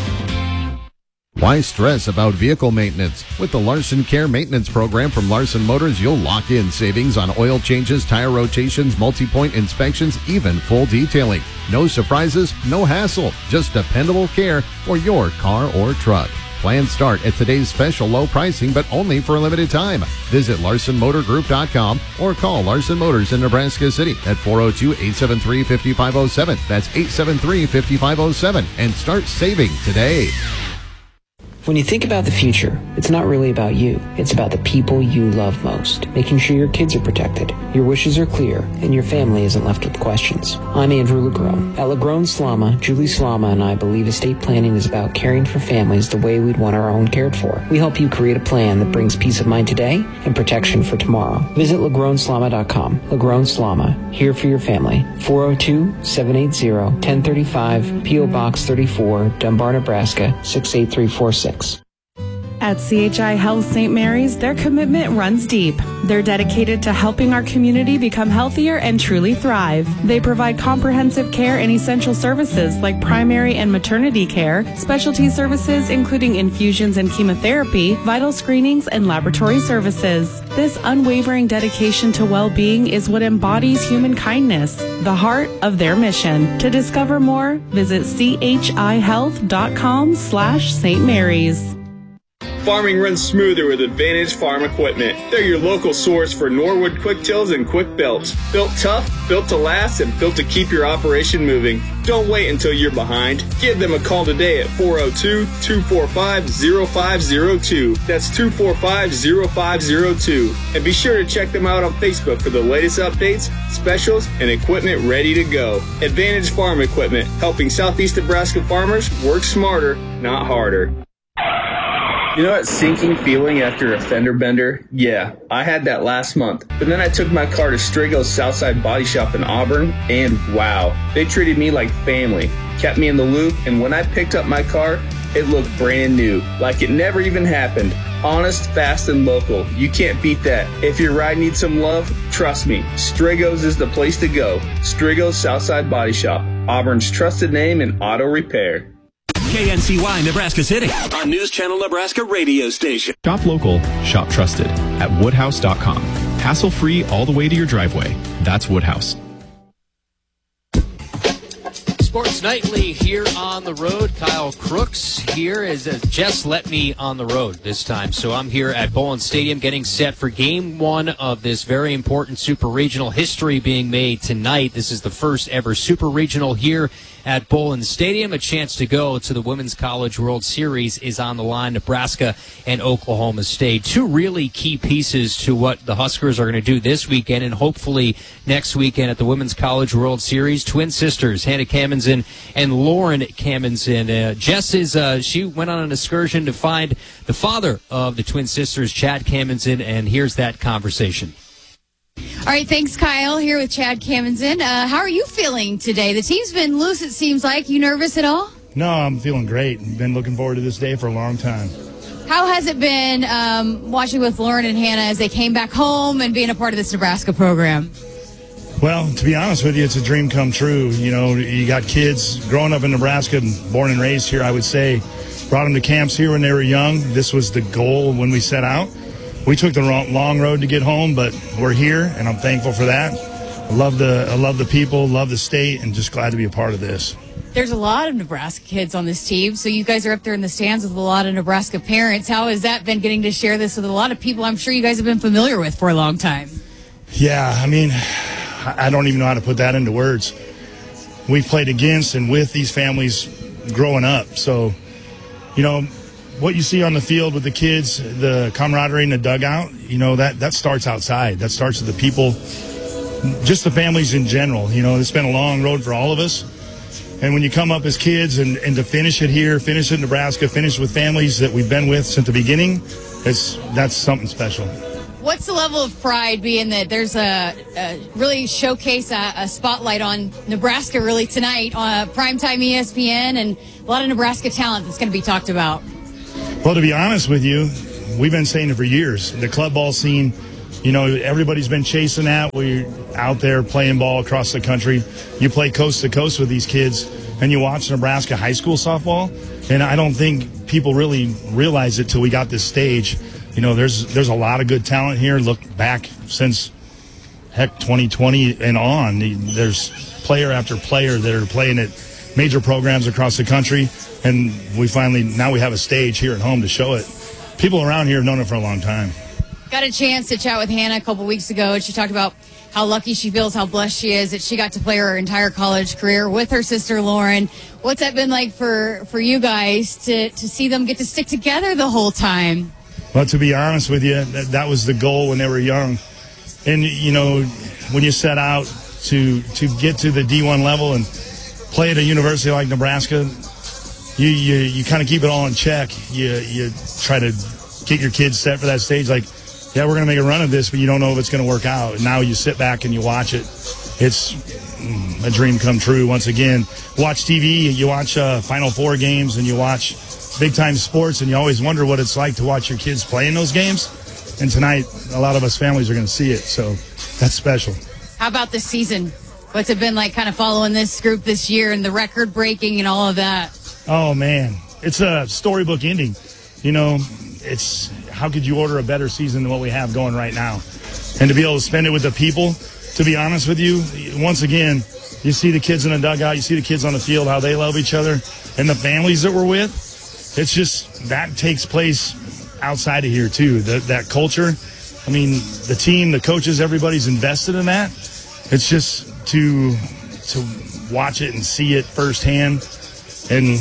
Why stress about vehicle maintenance? With the Larson Care Maintenance Program from Larson Motors, you'll lock in savings on oil changes, tire rotations, multi-point inspections, even full detailing. No surprises, no hassle, just dependable care for your car or truck. Plans start at today's special low pricing, but only for a limited time. Visit Larson Motor Group dot com or call Larson Motors in Nebraska City at four oh two, eight seven three, five five oh seven. That's eight seven three, five five oh seven. And start saving today. When you think about the future, it's not really about you. It's about the people you love most, making sure your kids are protected, your wishes are clear, and your family isn't left with questions. I'm Andrew Lagrone. At Lagrone Slama, Julie Slama and I believe estate planning is about caring for families the way we'd want our own cared for. We help you create a plan that brings peace of mind today and protection for tomorrow. Visit Lagrone Slama dot com. Lagrone Slama, here for your family. four oh two, seven eight zero, one oh three five, P O Box thirty-four, Dunbar, Nebraska, six eight three four six. At C H I Health Saint Mary's, their commitment runs deep. They're dedicated to helping our community become healthier and truly thrive. They provide comprehensive care and essential services like primary and maternity care, specialty services including infusions and chemotherapy, vital screenings, and laboratory services. This unwavering dedication to well-being is what embodies human kindness, the heart of their mission. To discover more, visit C H I health dot com slash Saint Mary's. Farming runs smoother with Advantage Farm Equipment. They're your local source for Norwood quick tills and quick belts. Built tough, built to last, and built to keep your operation moving. Don't wait until you're behind. Give them a call today at four oh two, two four five, oh five oh two. That's two four five, oh five oh two. And be sure to check them out on Facebook for the latest updates, specials, and equipment ready to go. Advantage Farm Equipment, helping Southeast Nebraska farmers work smarter, not harder. You know that sinking feeling after a fender bender? Yeah, I had that last month. But then I took my car to Strigo's Southside Body Shop in Auburn, and wow, they treated me like family, kept me in the loop, and when I picked up my car, it looked brand new, like it never even happened. Honest, fast, and local. You can't beat that. If your ride needs some love, trust me, Strigo's is the place to go. Strigo's Southside Body Shop, Auburn's trusted name in auto repair. K N C Y Nebraska City, a News Channel Nebraska radio station. Shop local, shop trusted at woodhouse dot com. Hassle-free all the way to your driveway. That's Woodhouse. Sports Nightly here on the road. Kyle Crooks here as uh, Jess let me on the road this time. So I'm here at Bowlin Stadium getting set for game one of this very important Super Regional. History being made tonight. This is the first ever Super Regional here at Bowlin Stadium. A chance to go to the Women's College World Series is on the line. Nebraska and Oklahoma State. Two really key pieces to what the Huskers are going to do this weekend and hopefully next weekend at the Women's College World Series. Twin sisters, Hannah Kamenzen and Lauren Kamenzen. Uh, Jess is, uh, she went on an excursion to find the father of the twin sisters, Chad Kamenzen, and here's that conversation. All right, thanks, Kyle. Here with Chad Kamenzen. Uh, how are you feeling today? The team's been loose, it seems like. You nervous at all? No, I'm feeling great. Been looking forward to this day for a long time. How has it been um, watching with Lauren and Hannah as they came back home and being a part of this Nebraska program? Well, to be honest with you, it's a dream come true. You know, you got kids growing up in Nebraska, born and raised here, I would say. Brought them to camps here when they were young. This was the goal when we set out. We took the long road to get home, but we're here, and I'm thankful for that. I love the, I love the people, love the state, and just glad to be a part of this. There's a lot of Nebraska kids on this team, so you guys are up there in the stands with a lot of Nebraska parents. How has that been getting to share this with a lot of people I'm sure you guys have been familiar with for a long time? Yeah, I mean, I don't even know how to put that into words. We've played against and with these families growing up, so, you know, what you see on the field with the kids, the camaraderie in the dugout, you know, that, that starts outside. That starts with the people, just the families in general. You know, it's been a long road for all of us. And when you come up as kids and, and to finish it here, finish it in Nebraska, finish with families that we've been with since the beginning, it's, that's something special. What's the level of pride being that there's a, a really showcase a, a spotlight on Nebraska really tonight on primetime E S P N and a lot of Nebraska talent that's going to be talked about? Well, to be honest with you, we've been saying it for years. The club ball scene, you know, everybody's been chasing that. We're out there playing ball across the country. You play coast to coast with these kids, and you watch Nebraska high school softball, and I don't think people really realize it till we got this stage. You know, there's there's a lot of good talent here. Look back since, heck, twenty twenty and on. There's player after player that are playing at major programs across the country, and we finally, now we have a stage here at home to show it. People around here have known it for a long time. Got a chance to chat with Hannah a couple weeks ago, and she talked about how lucky she feels, how blessed she is that she got to play her entire college career with her sister Lauren. What's that been like for, for you guys to, to see them get to stick together the whole time? Well, to be honest with you, that, that was the goal when they were young. And, you know, when you set out to to get to the D one level and play at a university like Nebraska, you you, you kind of keep it all in check. You, you try to get your kids set for that stage like, yeah, we're going to make a run of this, but you don't know if it's going to work out. And now you sit back and you watch it. It's a dream come true once again. Watch T V, you watch uh, Final Four games, and you watch big-time sports, and you always wonder what it's like to watch your kids play in those games. And tonight, a lot of us families are going to see it, so that's special. How about this season? What's it been like kind of following this group this year and the record-breaking and all of that? Oh, man. It's a storybook ending. You know, it's how could you order a better season than what we have going right now? And to be able to spend it with the people, to be honest with you, once again, you see the kids in the dugout, you see the kids on the field, how they love each other, and the families that we're with. It's just that takes place outside of here, too. The, that culture, I mean, the team, the coaches, everybody's invested in that. It's just to to watch it and see it firsthand. And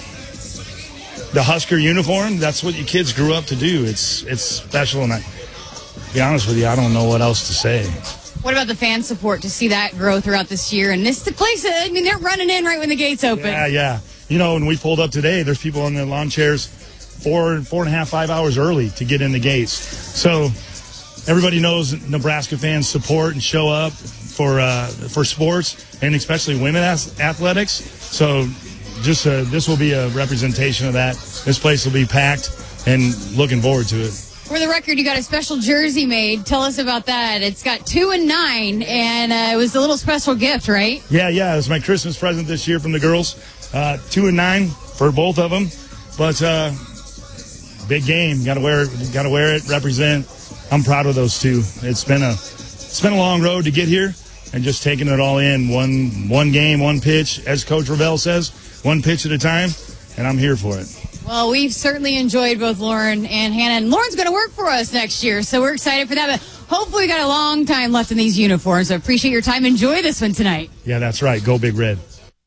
the Husker uniform, that's what your kids grew up to do. It's it's special, and I, to be honest with you, I don't know what else to say. What about the fan support to see that grow throughout this year? And this is the place, I mean, they're running in right when the gates open. Yeah, yeah. You know, when we pulled up today, there's people on the lawn chairs four, four and a half, five hours early to get in the gates. So everybody knows Nebraska fans support and show up for uh, for sports, and especially women athletics. So just uh, this will be a representation of that. This place will be packed, and looking forward to it. For the record, you got a special jersey made. Tell us about that. It's got two and nine, and uh, it was a little special gift, right? Yeah, yeah. It was my Christmas present this year from the girls. Uh, two and nine for both of them, but uh, big game. Got to wear it. Got to wear it. Represent. I'm proud of those two. It's been a it's been a long road to get here, and just taking it all in. One one game, one pitch, as Coach Ravel says, one pitch at a time, and I'm here for it. Well, we've certainly enjoyed both Lauren and Hannah, and Lauren's going to work for us next year, so we're excited for that. But hopefully, we got a long time left in these uniforms. I appreciate your time. Enjoy this one tonight. Yeah, that's right. Go Big Red.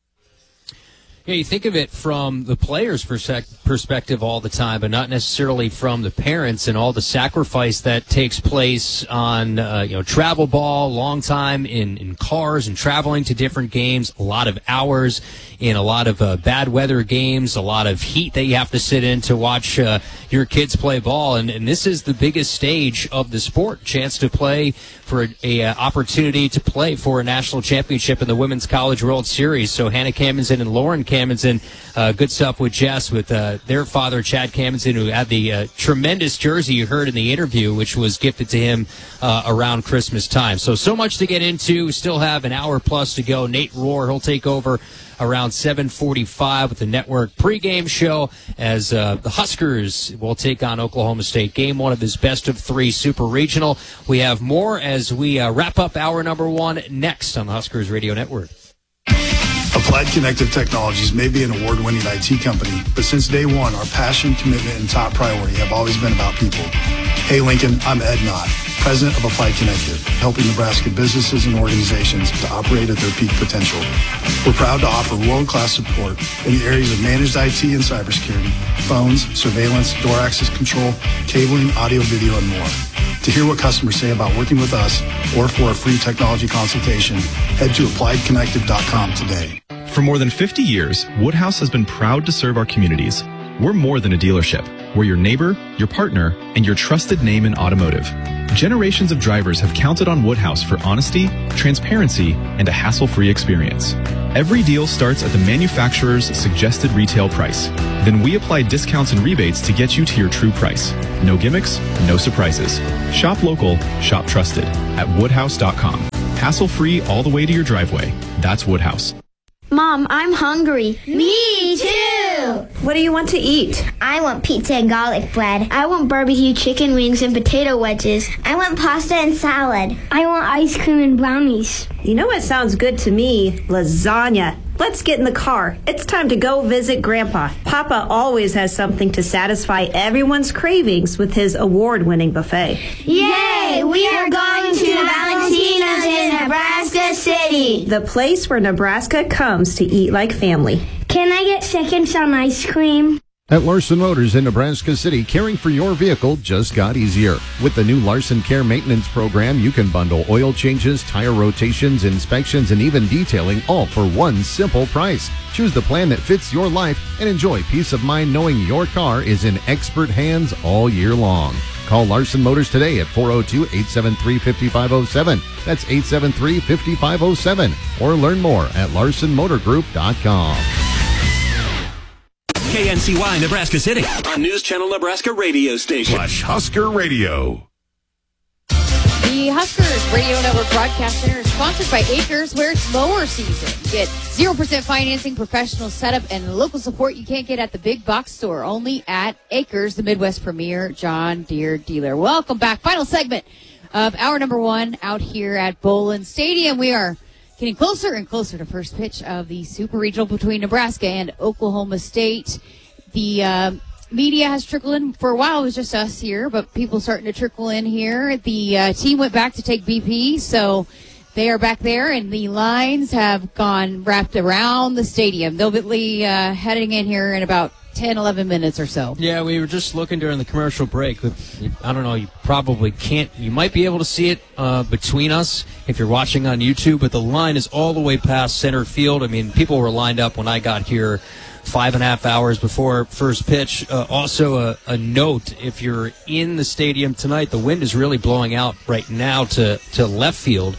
Yeah, you think of it from the players' perspective all the time, but not necessarily from the parents and all the sacrifice that takes place on, uh, you know, travel ball, long time in, in cars and traveling to different games, a lot of hours in a lot of uh, bad weather games, a lot of heat that you have to sit in to watch uh, your kids play ball. And, and this is the biggest stage of the sport, chance to play for a, a uh, opportunity to play for a national championship in the Women's College World Series. So Hannah Cammonson and Lauren Cammonson, uh, good stuff with Jess, with uh, their father, Chad Cammonson, who had the uh, tremendous jersey you heard in the interview, which was gifted to him uh, around Christmas time. So, so much to get into. We still have an hour plus to go. Nate Rohr, he'll take over around seven forty-five with the network pregame show as uh, the Huskers will take on Oklahoma State. Game one of this best of three Super Regional. We have more as we uh, wrap up hour number one next on the Huskers Radio Network. Applied Connective Technologies may be an award-winning I T company, but since day one, our passion, commitment, and top priority have always been about people. Hey, Lincoln, I'm Ed Knott. president of Applied Connective, helping Nebraska businesses and organizations to operate at their peak potential. We're proud to offer world-class support in the areas of managed I T and cybersecurity, phones, surveillance, door access control, cabling, audio, video, and more. To hear what customers say about working with us or for a free technology consultation, head to applied connective dot com today. For more than fifty years, Woodhouse has been proud to serve our communities. We're more than a dealership. We're your neighbor, your partner, and your trusted name in automotive. Generations of drivers have counted on Woodhouse for honesty, transparency, and a hassle-free experience. Every deal starts at the manufacturer's suggested retail price. Then we apply discounts and rebates to get you to your true price. No gimmicks, no surprises. Shop local, shop trusted at woodhouse dot com. Hassle-free all the way to your driveway. That's Woodhouse. Mom, I'm hungry. Me too! What do you want to eat? I want pizza and garlic bread. I want barbecue chicken wings and potato wedges. I want pasta and salad. I want ice cream and brownies. You know what sounds good to me? Lasagna. Let's get in the car. It's time to go visit Grandpa. Papa always has something to satisfy everyone's cravings with his award-winning buffet. Yay! We are going to Valentina's in Nebraska City. The place where Nebraska comes to eat like family. Can I get seconds on ice cream? At Larson Motors in Nebraska City, caring for your vehicle just got easier. With the new Larson Care Maintenance Program, you can bundle oil changes, tire rotations, inspections, and even detailing all for one simple price. Choose the plan that fits your life and enjoy peace of mind knowing your car is in expert hands all year long. Call Larson Motors today at four oh two, eight seven three, five five oh seven. That's eight seven three, five five oh seven. Or learn more at larson motor group dot com. K N C Y Nebraska City on News Channel Nebraska radio station. Plus Husker Radio. The Huskers Radio Network Broadcast Center is sponsored by Acres, where it's mower season. Get zero percent financing, professional setup, and local support you can't get at the big box store. Only at Acres, the Midwest premier John Deere dealer. Welcome back. Final segment of hour number one out here at Bowlin Stadium. We are getting closer and closer to first pitch of the Super Regional between Nebraska and Oklahoma State. The uh, media has trickled in. For a while, it was just us here, but people starting to trickle in here. The uh, team went back to take B P, so they are back there, and the lines have gone wrapped around the stadium. They'll be uh, heading in here in about ten, eleven minutes or so. Yeah, we were just looking during the commercial break. I don't know, you probably can't, you might be able to see it uh, between us if you're watching on YouTube, but the line is all the way past center field. I mean, people were lined up when I got here five and a half hours before first pitch. Uh, also, a, a note, if you're in the stadium tonight, the wind is really blowing out right now to, to left field.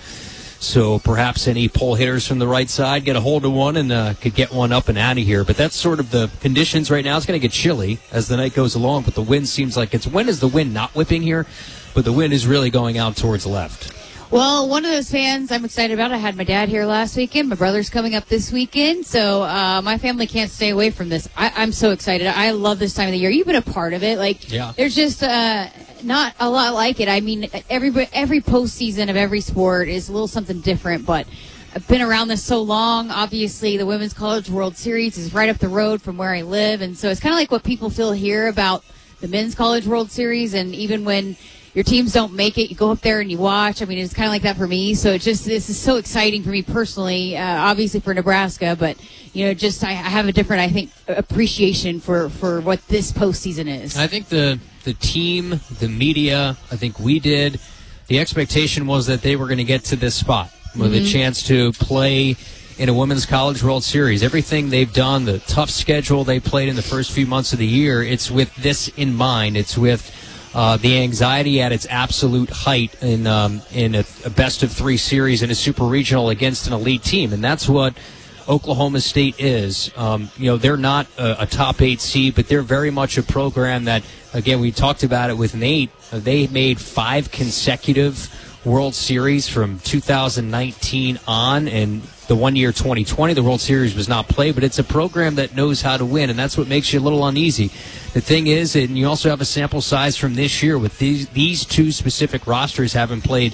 So perhaps any pole hitters from the right side get a hold of one and uh, could get one up and out of here. But that's sort of the conditions right now. It's going to get chilly as the night goes along, but the wind seems like it's, when is the wind not whipping here? But the wind is really going out towards the left. Well, one of those fans I'm excited about, I had my dad here last weekend. My brother's coming up this weekend, so uh, my family can't stay away from this. I, I'm so excited. I love this time of the year. You've been a part of it. Like, yeah. There's just uh, not a lot like it. I mean, every every postseason of every sport is a little something different, but I've been around this so long. Obviously, the Women's College World Series is right up the road from where I live, and so it's kind of like what people feel here about the Men's College World Series, and even when your teams don't make it, you go up there and you watch. I mean, it's kind of like that for me. So it just, this is so exciting for me personally, uh, obviously for Nebraska, but, you know, just I, I have a different, I think, appreciation for, for what this postseason is. I think the, the team, the media, I think we did, the expectation was that they were going to get to this spot with mm-hmm. a chance to play in a Women's College World Series. Everything they've done, the tough schedule they played in the first few months of the year, it's with this in mind. It's with Uh, the anxiety at its absolute height in um, in a, a best of three series in a super regional against an elite team, and that's what Oklahoma State is. Um, you know, they're not a, a top eight seed, but they're very much a program that, again, we talked about it with Nate. Uh, they made five consecutive World Series from two thousand nineteen on, and the one year twenty twenty, the World Series was not played, but it's a program that knows how to win, and that's what makes you a little uneasy. The thing is, and you also have a sample size from this year with these these two specific rosters having played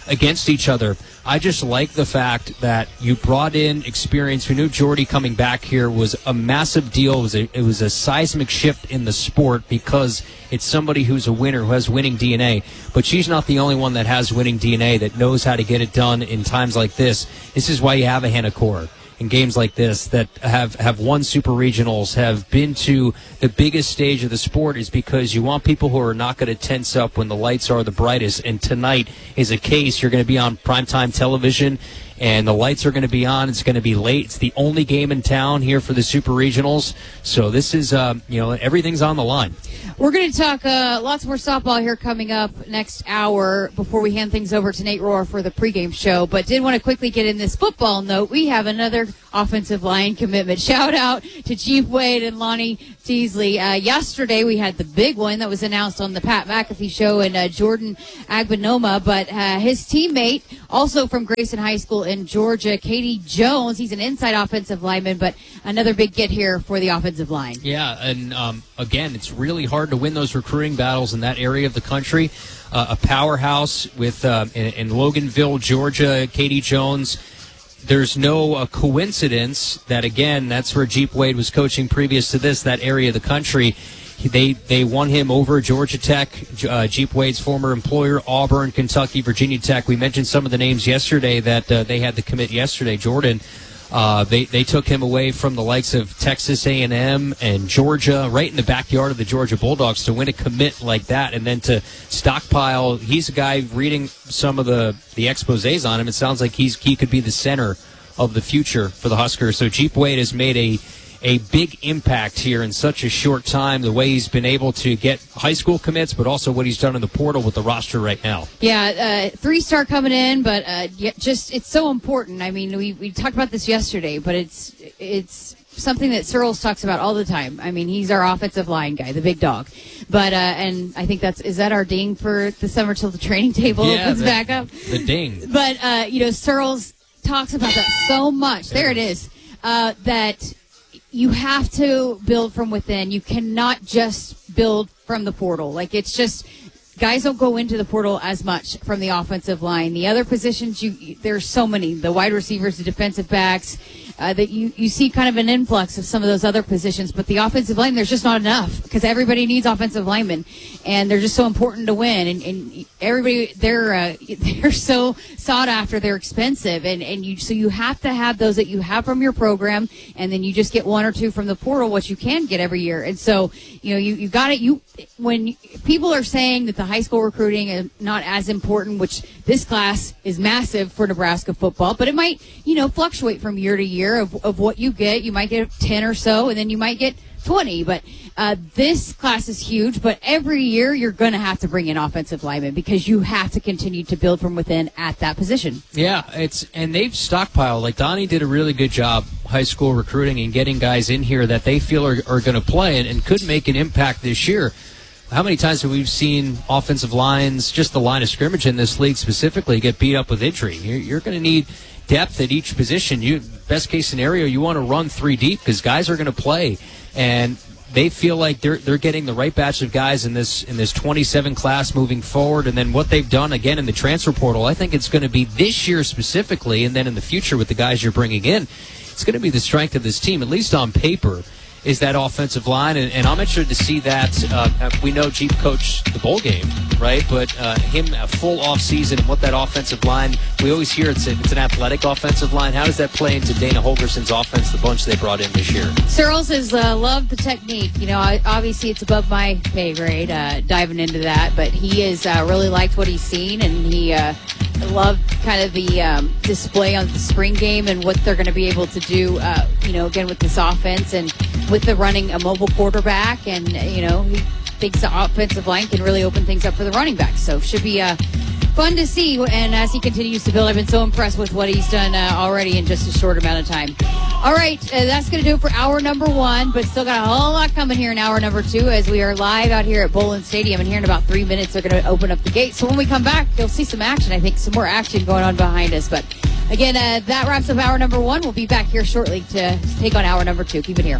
against each other. I just like the fact that you brought in experience. We knew Jordy coming back here was a massive deal. It was a, it was a seismic shift in the sport because it's somebody who's a winner, who has winning D N A. But she's not the only one that has winning D N A that knows how to get it done in times like this. This is why you have a Hannah Core in games like this that have, have won super regionals, have been to the biggest stage of the sport, is because you want people who are not going to tense up when the lights are the brightest. And tonight is a case. You're going to be on primetime television, and the lights are going to be on. It's going to be late. It's the only game in town here for the super regionals. So this is, uh, you know, everything's on the line. We're going to talk uh, lots more softball here coming up next hour before we hand things over to Nate Rohr for the pregame show. But did want to quickly get in this football note. We have another offensive line commitment. Shout out to Jeep Wade and Lonnie Teasley. Uh, yesterday we had the big one that was announced on the Pat McAfee show, and uh, Jordan Agbanoma. But uh, his teammate, also from Grayson High School in Georgia, Katie Jones, he's an inside offensive lineman, but another big get here for the offensive line. Yeah, and um, again, it's really hard to win those recruiting battles in that area of the country. Uh, a powerhouse with uh, in, in Loganville, Georgia, Katie Jones. There's no uh, coincidence that, again, that's where Jeep Wade was coaching previous to this, that area of the country. They they won him over Georgia Tech, uh, Jeep Wade's former employer, Auburn, Kentucky, Virginia Tech. We mentioned some of the names yesterday that uh, they had to commit yesterday. Jordan, uh, they, they took him away from the likes of Texas A and M and Georgia, right in the backyard of the Georgia Bulldogs, to win a commit like that and then to stockpile. He's a guy, reading some of the, the exposés on him, it sounds like he's he could be the center of the future for the Huskers. So Jeep Wade has made a a big impact here in such a short time, the way he's been able to get high school commits, but also what he's done in the portal with the roster right now. Yeah, uh, three-star coming in, but uh, yeah, just it's so important. I mean, we, we talked about this yesterday, but it's it's something that Searles talks about all the time. I mean, he's our offensive line guy, the big dog. But, uh, and I think that's, is that our ding for the summer till the training table yeah, opens the, back up? The ding. But, uh, you know, Searles talks about that so much. There it is. Uh, that you have to build from within. You cannot just build from the portal. Like, it's just, guys don't go into the portal as much from the offensive line. The other positions, you there's so many. The wide receivers, the defensive backs, uh, that you, you see kind of an influx of some of those other positions. But the offensive line, there's just not enough because everybody needs offensive linemen, and they're just so important to win. And, and everybody, they're uh, they're so sought after. They're expensive, and and you so you have to have those that you have from your program, and then you just get one or two from the portal, which you can get every year. And so you know you you got it. You when people are saying that the high school recruiting is not as important, which this class is massive for Nebraska football, but it might you know fluctuate from year to year of, of what you get. You might get ten or so, and then you might get twenty. But uh, this class is huge, but every year you're going to have to bring in offensive linemen because you have to continue to build from within at that position. Yeah, it's and they've stockpiled. Like Donnie did a really good job high school recruiting and getting guys in here that they feel are, are going to play and, and could make an impact this year. How many times have we seen offensive lines, just the line of scrimmage in this league specifically, get beat up with injury? You're, you're going to need depth at each position. You best case scenario, you want to run three deep because guys are going to play, and they feel like they're they're getting the right batch of guys in this in this twenty-seven class moving forward. And then what they've done again in the transfer portal, I think it's going to be this year specifically, and then in the future with the guys you're bringing in, it's going to be the strength of this team, at least on paper, is that offensive line, and, and I'm interested to see that. Uh, we know Jeep coached the bowl game, right? But uh, him a full off season and what that offensive line. We always hear it's a, it's an athletic offensive line. How does that play into Dana Holgerson's offense, the bunch they brought in this year? Searles has uh, loved the technique. You know, I, obviously it's above my pay grade uh, diving into that, but he has uh, really liked what he's seen, and he uh, loved kind of the um, display on the spring game and what they're going to be able to do. Uh, you know, again with this offense and with the running a mobile quarterback, and you know he thinks the offensive line can really open things up for the running back. So should be uh, fun to see. And as he continues to build, I've been so impressed with what he's done uh, already in just a short amount of time. All right, uh, that's going to do it for hour number one, but still got a whole lot coming here in hour number two as we are live out here at Bowlin Stadium. And here in about three minutes, they're going to open up the gate. So when we come back, you'll see some action. I think some more action going on behind us. But again, uh, that wraps up hour number one. We'll be back here shortly to take on hour number two. Keep it here.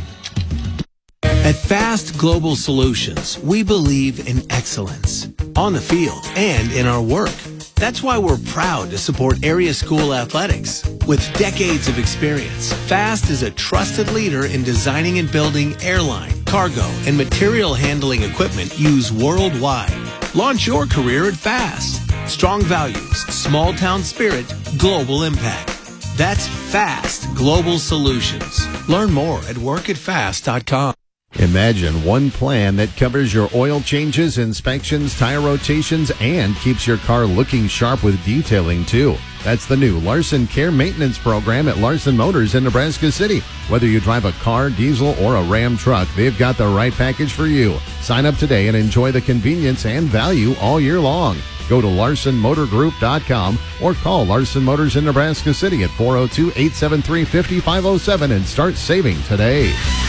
At Fast Global Solutions, we believe in excellence on the field and in our work. That's why we're proud to support area school athletics. With decades of experience, FAST is a trusted leader in designing and building airline, cargo, and material handling equipment used worldwide. Launch your career at FAST. Strong values, small town spirit, global impact. That's FAST Global Solutions. Learn more at work at fast dot com. Imagine one plan that covers your oil changes, inspections, tire rotations, and keeps your car looking sharp with detailing, too. That's the new Larson Care Maintenance Program at Larson Motors in Nebraska City. Whether you drive a car, diesel, or a Ram truck, they've got the right package for you. Sign up today and enjoy the convenience and value all year long. Go to larson motor group dot com or call Larson Motors in Nebraska City at four oh two, eight seven three, five five oh seven and start saving today.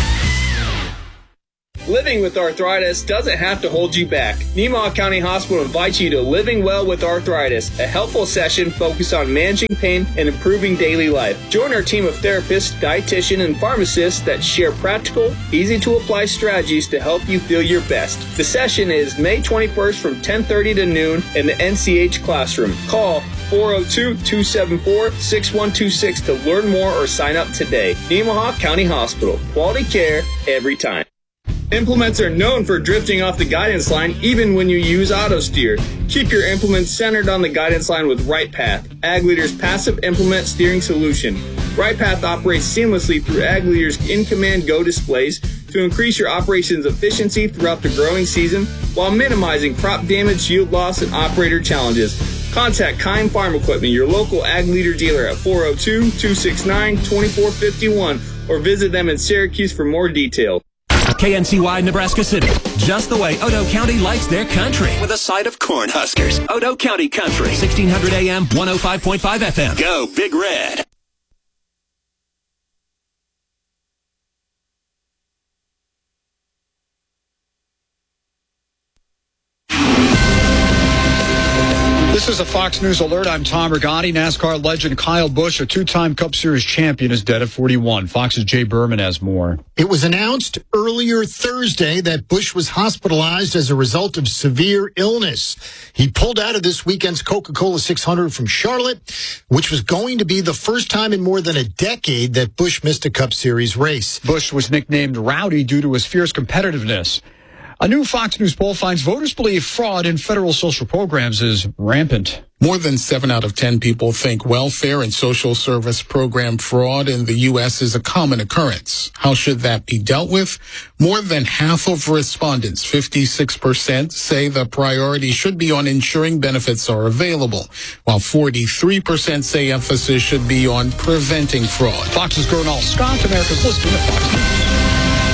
Living with arthritis doesn't have to hold you back. Nemaha County Hospital invites you to Living Well with Arthritis, a helpful session focused on managing pain and improving daily life. Join our team of therapists, dietitian, and pharmacists that share practical, easy-to-apply strategies to help you feel your best. The session is May twenty-first from ten thirty to noon in the N C H classroom. Call four oh two, two seven four, six one two six to learn more or sign up today. Nemaha County Hospital. Quality care every time. Implements are known for drifting off the guidance line even when you use auto steer. Keep your implements centered on the guidance line with RightPath, Ag Leader's passive implement steering solution. RightPath operates seamlessly through Ag Leader's in-command Go displays to increase your operations efficiency throughout the growing season while minimizing crop damage, yield loss, and operator challenges. Contact Kime Farm Equipment, your local Ag Leader dealer at four oh two, two six nine, two four five one or visit them in Syracuse for more details. K N C Y Nebraska City, just the way Odo County likes their country, with a side of Cornhuskers. Odo County Country, sixteen hundred A M, one oh five point five F M. Go Big Red. This is a Fox News alert. I'm Tom Rigatti. NASCAR legend Kyle Busch, a two-time Cup Series champion, is dead at forty-one. Fox's Jay Berman has more. It was announced earlier Thursday that Busch was hospitalized as a result of severe illness. He pulled out of this weekend's Coca-Cola six hundred from Charlotte, which was going to be the first time in more than a decade that Busch missed a Cup Series race. Busch was nicknamed Rowdy due to his fierce competitiveness. A new Fox News poll finds voters believe fraud in federal social programs is rampant. More than seven out of ten people think welfare and social service program fraud in the U S is a common occurrence. How should that be dealt with? More than half of respondents, fifty-six percent, say the priority should be on ensuring benefits are available, while forty-three percent say emphasis should be on preventing fraud. Fox's Gernal Scott, America's listening to Fox News.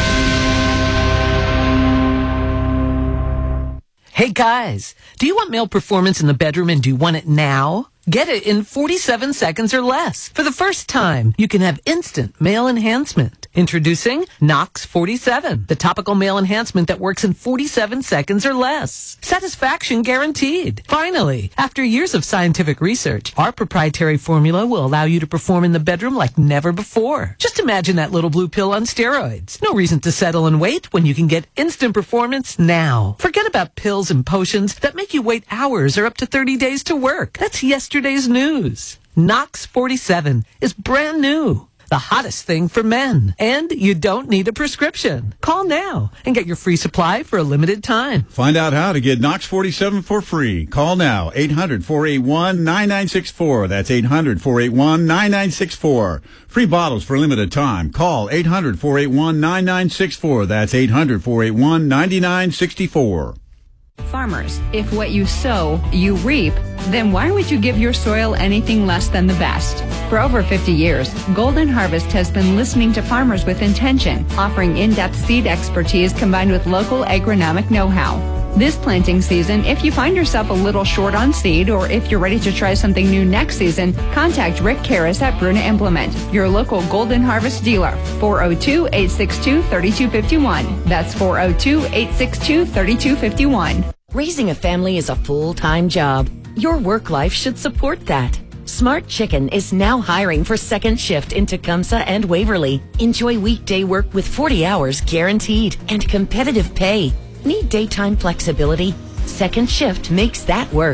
Hey guys, do you want male performance in the bedroom and do you want it now? Get it in forty-seven seconds or less. For the first time, you can have instant male enhancement. Introducing Nox forty-seven, the topical male enhancement that works in forty-seven seconds or less. Satisfaction guaranteed. Finally, after years of scientific research, our proprietary formula will allow you to perform in the bedroom like never before. Just imagine that little blue pill on steroids. No reason to settle and wait when you can get instant performance now. Forget about pills and potions that make you wait hours or up to thirty days to work. That's yesterday's news. Nox forty-seven is brand new. The hottest thing for men. And you don't need a prescription. Call now and get your free supply for a limited time. Find out how to get Nox forty-seven for free. Call now, eight hundred, four eight one, nine nine six four. That's eight hundred, four eight one, nine nine six four. Free bottles for a limited time. Call eight hundred, four eight one, nine nine six four. That's eight hundred, four eight one, nine nine six four. Farmers, if what you sow, you reap, then why would you give your soil anything less than the best? For over fifty years, Golden Harvest has been listening to farmers with intention, offering in-depth seed expertise combined with local agronomic know-how. This planting season, if you find yourself a little short on seed, or if you're ready to try something new next season, contact Rick Karras at Bruna Implement, your local Golden Harvest dealer, four oh two, eight six two, three two five one. That's four oh two, eight six two, three two five one. Raising a family is a full-time job. Your work life should support that. Smart Chicken is now hiring for second shift in Tecumseh and Waverly. Enjoy weekday work with forty hours guaranteed and competitive pay. Need daytime flexibility? Second shift makes that work.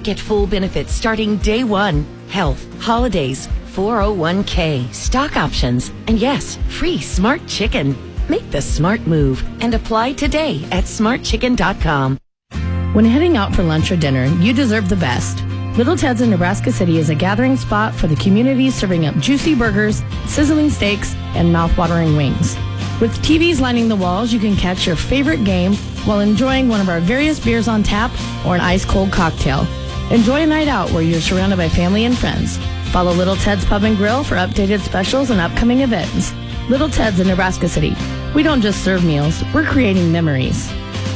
Get full benefits starting day one. Health, holidays, four oh one k, stock options, and yes, free Smart Chicken. Make the smart move and apply today at smart chicken dot com. When heading out for lunch or dinner, you deserve the best. Little Ted's in Nebraska City is a gathering spot for the community, serving up juicy burgers, sizzling steaks, and mouth-watering wings. With T Vs lining the walls, you can catch your favorite game while enjoying one of our various beers on tap or an ice-cold cocktail. Enjoy a night out where you're surrounded by family and friends. Follow Little Ted's Pub and Grill for updated specials and upcoming events. Little Ted's in Nebraska City. We don't just serve meals, we're creating memories.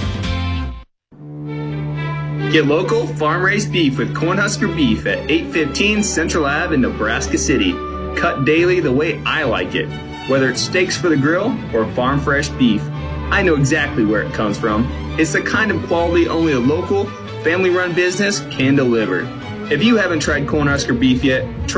Get local, farm-raised beef with Cornhusker Beef at eight fifteen Central Ave in Nebraska City. Cut daily the way I like it. Whether it's steaks for the grill or farm-fresh beef, I know exactly where it comes from. It's the kind of quality only a local, family-run business can deliver. If you haven't tried Cornhusker Beef yet, try